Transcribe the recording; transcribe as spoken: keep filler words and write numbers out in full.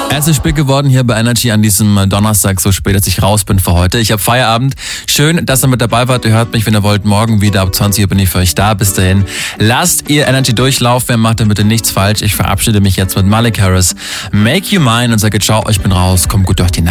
Es ist spät geworden hier bei Energy an diesem Donnerstag, so spät, dass ich raus bin für heute. Ich habe Feierabend. Schön, dass ihr mit dabei wart. Ihr hört mich, wenn ihr wollt, morgen wieder ab zwanzig Uhr bin ich für euch da. Bis dahin, lasst ihr Energy durchlaufen. Macht dann bitte nichts falsch. Ich verabschiede mich jetzt mit Malik Harris. Make You Mine und sage ciao, ich bin raus. Kommt gut durch die Nacht.